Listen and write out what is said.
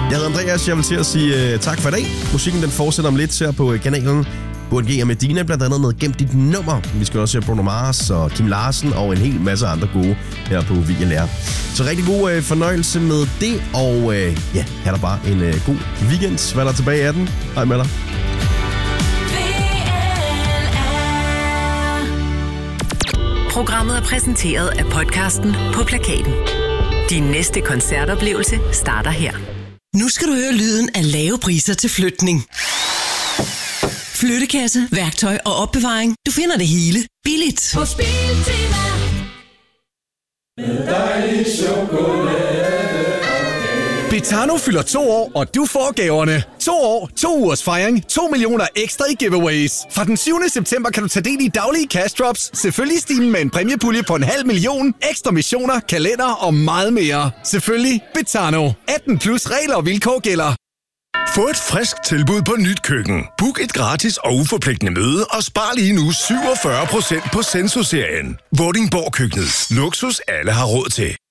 Jeg hedder Andreas, jeg vil til at sige tak for i dag. Musikken den fortsætter om lidt her på kanalen. Burhan G og Medina blandt andet med Gem dit nummer. Vi skal også høre Bruno Mars og Kim Larsen og en hel masse andre gode her på VLR. Så rigtig god fornøjelse med det, og ja, her er der bare en god weekend. Hvad er der tilbage af den? Hej med dig. Programmet er præsenteret af podcasten På Plakaten. Din næste koncertoplevelse starter her. Nu skal du høre lyden af lave priser til flytning. Flyttekasse, værktøj og opbevaring. Du finder det hele billigt. På Biltema. Med dejlig chokolade. Betano fylder 2 år, og du får gaverne. 2 år, 2 ugers fejring, 2 millioner ekstra i giveaways. Fra den 7. september kan du tage del i daglige cash drops, selvfølgelig stimen med en præmiepulje på 500.000, ekstra missioner, kalender og meget mere. Selvfølgelig Betano. 18 plus regler og vilkår gælder. Få et frisk tilbud på Nyt Køkken. Book et gratis og uforpligtende møde og spar lige nu 47% på Senso-serien. Vordingborg Køkkenet. Luksus alle har råd til.